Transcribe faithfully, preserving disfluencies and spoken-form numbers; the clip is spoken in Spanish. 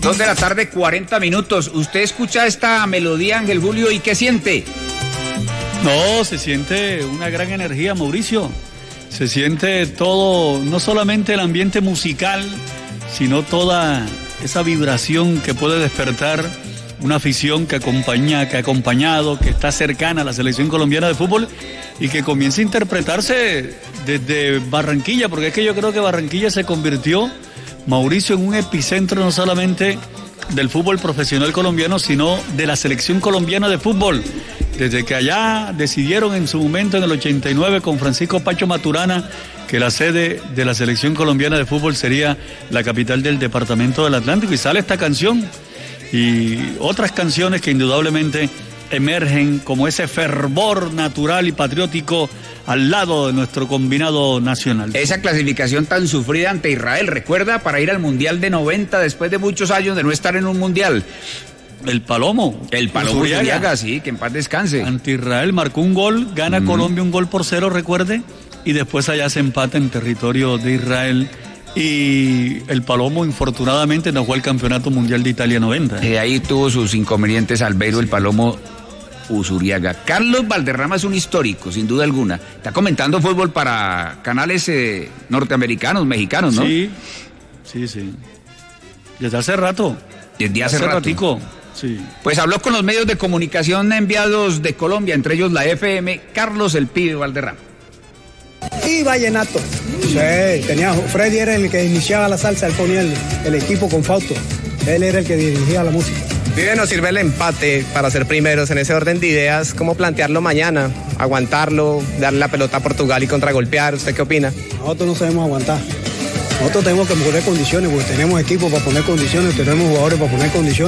Dos de la tarde, cuarenta minutos. ¿Usted escucha esta melodía, Ángel Julio, y qué siente? No, se siente una gran energía, Mauricio. Se siente todo, no solamente el ambiente musical, sino toda esa vibración que puede despertar una afición que acompaña, que ha acompañado, que está cercana a la selección colombiana de fútbol y que comienza a interpretarse desde Barranquilla, porque es que yo creo que Barranquilla se convirtió, Mauricio, en un epicentro no solamente del fútbol profesional colombiano, sino de la selección colombiana de fútbol. Desde que allá decidieron en su momento, en el ochenta y nueve, con Francisco Pacho Maturana, que la sede de la selección colombiana de fútbol sería la capital del departamento del Atlántico, y sale esta canción y otras canciones que indudablemente emergen como ese fervor natural y patriótico al lado de nuestro combinado nacional. Esa clasificación tan sufrida ante Israel, recuerda, para ir al Mundial de noventa, después de muchos años de no estar en un Mundial. El Palomo. El Palomo Usuriaga, Usuriaga, sí, que en paz descanse. Ante Israel marcó un gol, gana mm. Colombia un gol por cero, recuerde, y después allá se empata en territorio de Israel. Y el Palomo, infortunadamente, no fue al Campeonato Mundial de Italia noventa. Eh, ahí tuvo sus inconvenientes Albeiro, el Palomo Usuriaga. Carlos Valderrama es un histórico, sin duda alguna. Está comentando fútbol para canales eh, norteamericanos, mexicanos, ¿no? Sí, sí, sí. Desde hace rato. Desde hace, hace rato. Ratico. Sí. Pues habló con los medios de comunicación enviados de Colombia, entre ellos la F M, Carlos el Pibe Valderrama. Y vallenato. Sí, tenía, Freddy era el que iniciaba la salsa, él ponía el, el equipo con Fausto. Él era el que dirigía la música. Pibe, nos sirve el empate para ser primeros en ese orden de ideas. ¿Cómo plantearlo mañana? Aguantarlo, darle la pelota a Portugal y contragolpear. ¿Usted qué opina? Nosotros no sabemos aguantar. Nosotros tenemos que poner condiciones, porque tenemos equipo para poner condiciones, tenemos jugadores para poner condiciones.